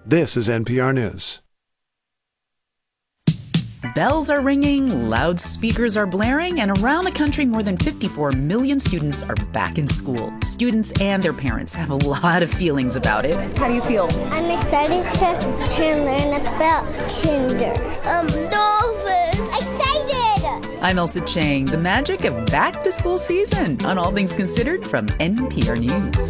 This is NPR News. Bells are ringing, loudspeakers are blaring, and around the country, more than 54 million students are back in school. Students and their parents have a lot of feelings about it. How do you feel? I'm excited to learn about kinder. Dolphins! Excited! I'm Elsa Chang. The magic of back-to-school season on All Things Considered from NPR News.